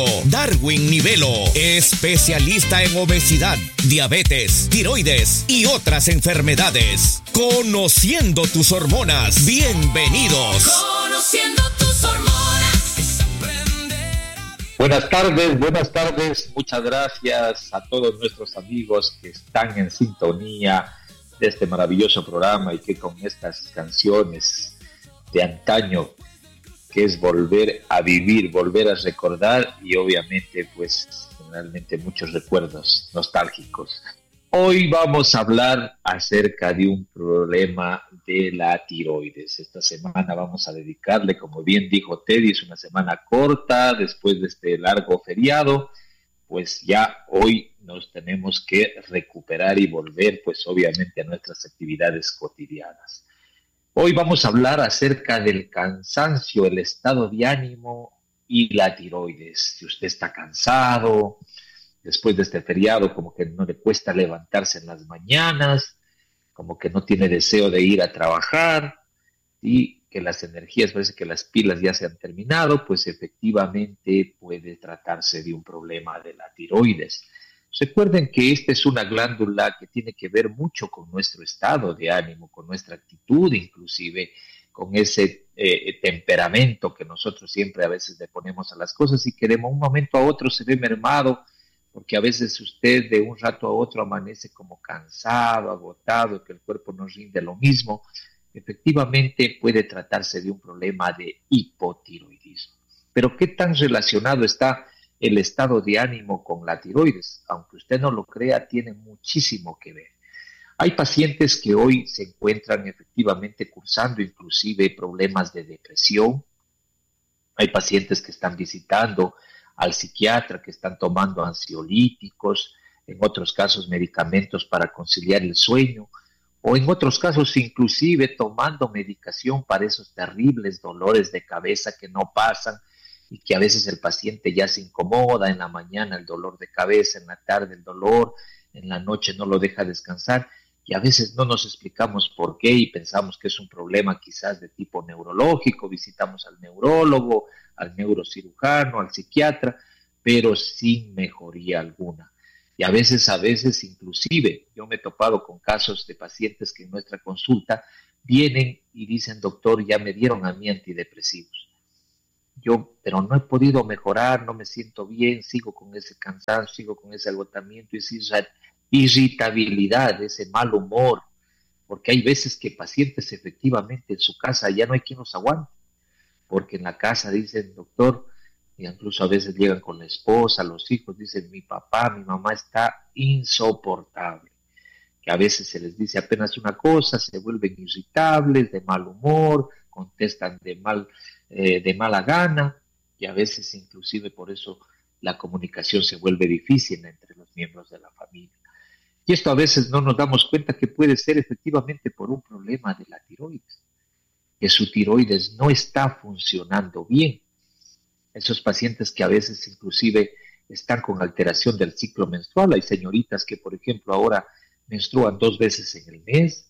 Darwin Nivelo, especialista en obesidad, diabetes, tiroides y otras enfermedades. Conociendo tus hormonas. Bienvenidos. Conociendo tus hormonas es aprender a vivir. Buenas tardes. Muchas gracias a todos nuestros amigos que están en sintonía de este maravilloso programa y que con estas canciones de antaño, que es volver a vivir, volver a recordar y obviamente pues generalmente muchos recuerdos nostálgicos. Hoy vamos a hablar acerca de un problema de la tiroides. Esta semana vamos a dedicarle, como bien dijo Teddy, es una semana corta después de este largo feriado, pues ya hoy nos tenemos que recuperar y volver pues obviamente a nuestras actividades cotidianas. Hoy vamos a hablar acerca del cansancio, el estado de ánimo y la tiroides. Si usted está cansado, después de este feriado, como que no le cuesta levantarse en las mañanas, como que no tiene deseo de ir a trabajar y que las energías, parece que las pilas ya se han terminado, pues efectivamente puede tratarse de un problema de la tiroides. Recuerden que esta es una glándula que tiene que ver mucho con nuestro estado de ánimo, con nuestra actitud inclusive, con ese temperamento que nosotros siempre a veces le ponemos a las cosas y que de un momento a otro se ve mermado, porque a veces usted de un rato a otro amanece como cansado, agotado, que el cuerpo no rinde lo mismo. Efectivamente puede tratarse de un problema de hipotiroidismo. Pero ¿qué tan relacionado está el estado de ánimo con la tiroides? Aunque usted no lo crea, tiene muchísimo que ver. Hay pacientes que hoy se encuentran efectivamente cursando inclusive problemas de depresión. Hay pacientes que están visitando al psiquiatra, que están tomando ansiolíticos, en otros casos medicamentos para conciliar el sueño, o en otros casos inclusive tomando medicación para esos terribles dolores de cabeza que no pasan, y que a veces el paciente ya se incomoda, en la mañana el dolor de cabeza, en la tarde el dolor, en la noche no lo deja descansar, y a veces no nos explicamos por qué y pensamos que es un problema quizás de tipo neurológico, visitamos al neurólogo, al neurocirujano, al psiquiatra, pero sin mejoría alguna. Y a veces inclusive, yo me he topado con casos de pacientes que en nuestra consulta vienen y dicen, doctor, ya me dieron a mí antidepresivos. Pero no he podido mejorar, no me siento bien, sigo con ese cansancio, sigo con ese agotamiento, esa irritabilidad, ese mal humor, porque hay veces que pacientes efectivamente en su casa ya no hay quien los aguante, porque en la casa dicen, doctor, e incluso a veces llegan con la esposa, los hijos, dicen, mi papá, mi mamá está insoportable, que a veces se les dice apenas una cosa, se vuelven irritables, de mal humor, contestan de mala gana, y a veces inclusive por eso la comunicación se vuelve difícil entre los miembros de la familia. Y esto a veces no nos damos cuenta que puede ser efectivamente por un problema de la tiroides, que su tiroides no está funcionando bien. Esos pacientes que a veces inclusive están con alteración del ciclo menstrual, hay señoritas que por ejemplo ahora menstruan 2 veces en el mes,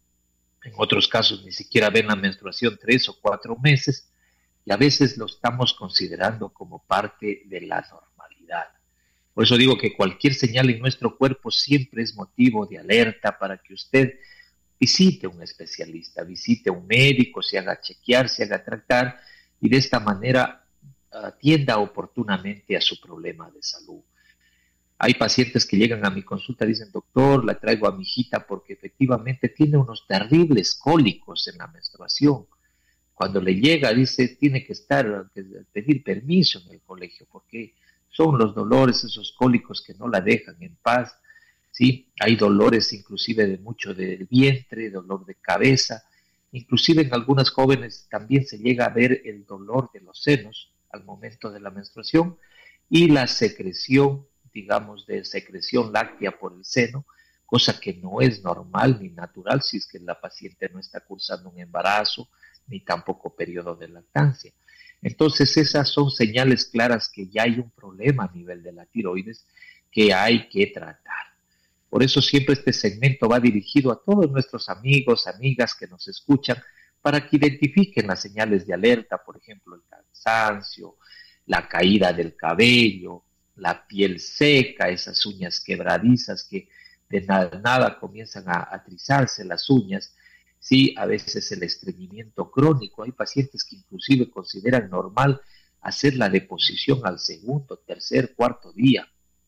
en otros casos ni siquiera ven la menstruación 3 o 4 meses, y a veces lo estamos considerando como parte de la normalidad. Por eso digo que cualquier señal en nuestro cuerpo siempre es motivo de alerta para que usted visite a un especialista, visite a un médico, se haga chequear, se haga tratar, y de esta manera atienda oportunamente a su problema de salud. Hay pacientes que llegan a mi consulta y dicen, doctor, la traigo a mi hijita porque efectivamente tiene unos terribles cólicos en la menstruación. Cuando le llega, dice, tiene que pedir permiso en el colegio porque son los dolores, esos cólicos que no la dejan en paz, ¿sí? Hay dolores inclusive de mucho del vientre, dolor de cabeza, inclusive en algunas jóvenes también se llega a ver el dolor de los senos al momento de la menstruación y la secreción, digamos, de secreción láctea por el seno, cosa que no es normal ni natural si es que la paciente no está cursando un embarazo ni tampoco periodo de lactancia. Entonces esas son señales claras que ya hay un problema a nivel de la tiroides que hay que tratar. Por eso siempre este segmento va dirigido a todos nuestros amigos, amigas que nos escuchan, para que identifiquen las señales de alerta, por ejemplo, el cansancio, la caída del cabello, la piel seca, esas uñas quebradizas que de nada comienzan a trizarse las uñas, sí, a veces el estreñimiento crónico. Hay pacientes que inclusive consideran normal hacer la deposición al segundo, tercer, cuarto día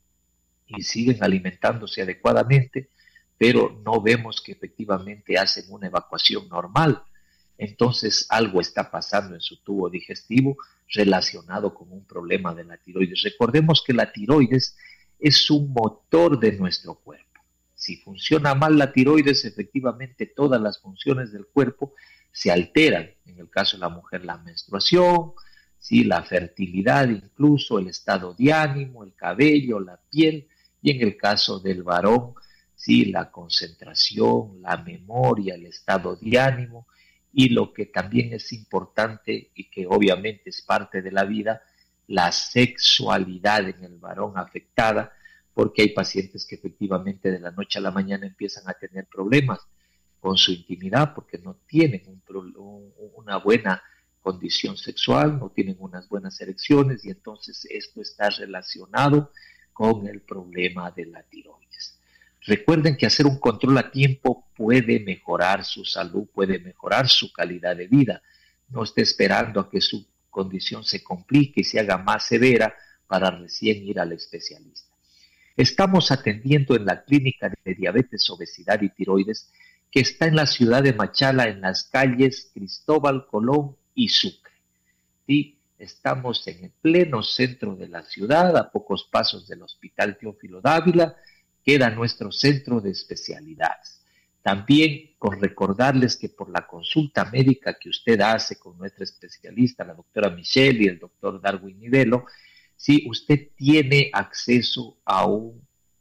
y siguen alimentándose adecuadamente, pero no vemos que efectivamente hacen una evacuación normal. Entonces algo está pasando en su tubo digestivo relacionado con un problema de la tiroides. Recordemos que la tiroides es un motor de nuestro cuerpo. Si funciona mal la tiroides, efectivamente todas las funciones del cuerpo se alteran. En el caso de la mujer, la menstruación, ¿sí? La fertilidad, incluso el estado de ánimo, el cabello, la piel, y en el caso del varón, ¿sí? La concentración, la memoria, el estado de ánimo, y lo que también es importante y que obviamente es parte de la vida, la sexualidad en el varón afectada, porque hay pacientes que efectivamente de la noche a la mañana empiezan a tener problemas con su intimidad porque no tienen una buena condición sexual, no tienen unas buenas erecciones, y entonces esto está relacionado con el problema de la tiroides. Recuerden que hacer un control a tiempo puede mejorar su salud, puede mejorar su calidad de vida. No esté esperando a que su condición se complique y se haga más severa para recién ir al especialista. Estamos atendiendo en la clínica de diabetes, obesidad y tiroides que está en la ciudad de Machala, en las calles Cristóbal Colón y Sucre. ¿Sí? Estamos en el pleno centro de la ciudad, a pocos pasos del Hospital Teófilo Dávila, queda nuestro centro de especialidades. También con recordarles que por la consulta médica que usted hace con nuestra especialista, la doctora Michelle y el doctor Darwin Nivelo, si usted tiene acceso a una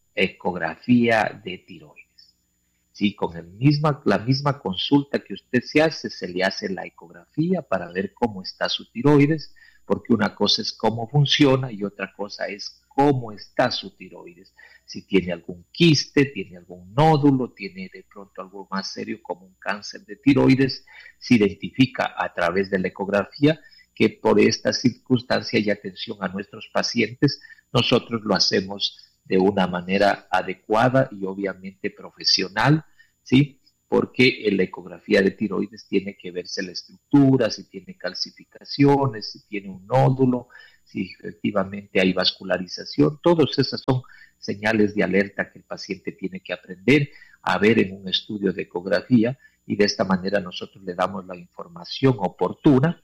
ecografía de tiroides. Sí, con la misma consulta que usted se le hace la ecografía para ver cómo está su tiroides, porque una cosa es cómo funciona y otra cosa es cómo está su tiroides. Si tiene algún quiste, tiene algún nódulo, tiene de pronto algo más serio como un cáncer de tiroides, se identifica a través de la ecografía, que por esta circunstancia y atención a nuestros pacientes, nosotros lo hacemos de una manera adecuada y obviamente profesional, ¿sí? Porque en la ecografía de tiroides tiene que verse la estructura, si tiene calcificaciones, si tiene un nódulo, si efectivamente hay vascularización. Todas esas son señales de alerta que el paciente tiene que aprender a ver en un estudio de ecografía, y de esta manera nosotros le damos la información oportuna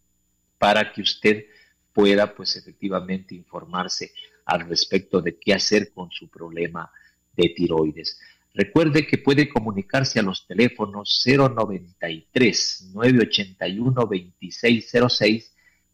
para que usted pueda, pues, efectivamente informarse al respecto de qué hacer con su problema de tiroides. Recuerde que puede comunicarse a los teléfonos 093-981-2606,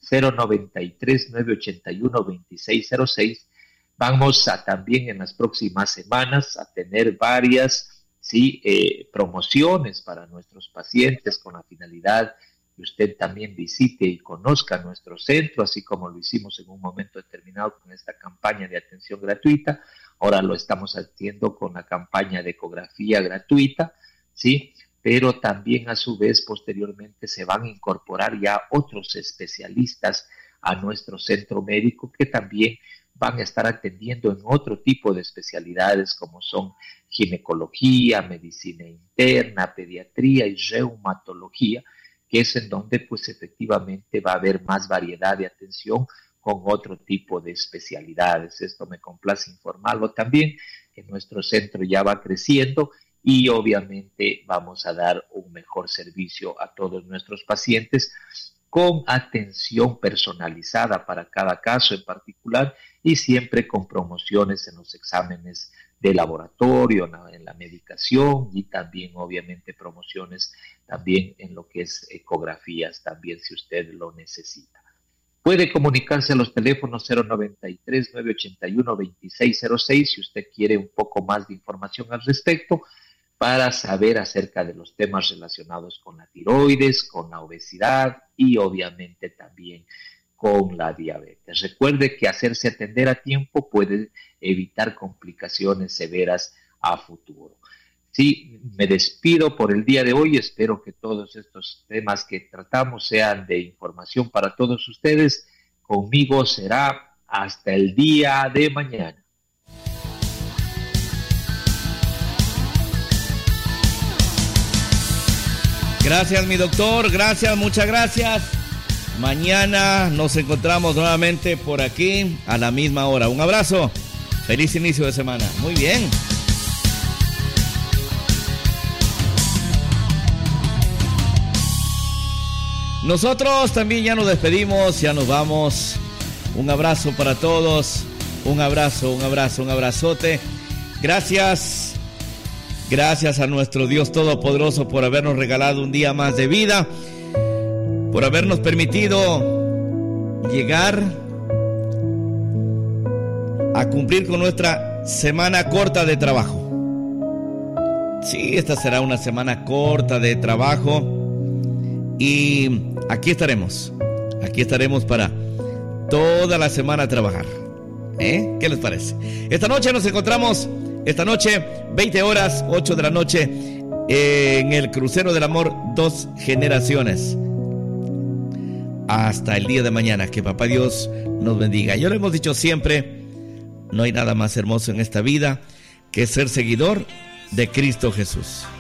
093-981-2606. Vamos a también en las próximas semanas a tener varias promociones para nuestros pacientes con la finalidad que usted también visite y conozca nuestro centro, así como lo hicimos en un momento determinado con esta campaña de atención gratuita. Ahora lo estamos haciendo con la campaña de ecografía gratuita, ¿sí? Pero también a su vez posteriormente se van a incorporar ya otros especialistas a nuestro centro médico que también van a estar atendiendo en otro tipo de especialidades como son ginecología, medicina interna, pediatría y reumatología, que es en donde pues efectivamente va a haber más variedad de atención con otro tipo de especialidades. Esto me complace informarlo también, que nuestro centro ya va creciendo y obviamente vamos a dar un mejor servicio a todos nuestros pacientes con atención personalizada para cada caso en particular y siempre con promociones en los exámenes de laboratorio, en la medicación y también obviamente promociones también en lo que es ecografías también si usted lo necesita. Puede comunicarse a los teléfonos 093-981-2606 si usted quiere un poco más de información al respecto para saber acerca de los temas relacionados con la tiroides, con la obesidad y obviamente también con la diabetes. Recuerde que hacerse atender a tiempo puede evitar complicaciones severas a futuro. Sí, me despido por el día de hoy. Espero que todos estos temas que tratamos sean de información para todos ustedes. Conmigo será hasta el día de mañana. Gracias, mi doctor, gracias, muchas gracias. Mañana nos encontramos nuevamente por aquí a la misma hora. Un abrazo, feliz inicio de semana. Muy bien. Nosotros también ya nos despedimos, ya nos vamos. Un abrazo para todos, un abrazo, un abrazote. Gracias. Gracias a nuestro Dios Todopoderoso por habernos regalado un día más de vida, por habernos permitido llegar a cumplir con nuestra semana corta de trabajo. Sí, esta será una semana corta de trabajo y aquí estaremos para toda la semana a trabajar. ¿Qué les parece? Esta noche nos encontramos. Esta noche, 20 horas, 8 de la noche, en el Crucero del Amor, 2 generaciones. Hasta el día de mañana, que Papá Dios nos bendiga. Yo lo hemos dicho siempre, no hay nada más hermoso en esta vida que ser seguidor de Cristo Jesús.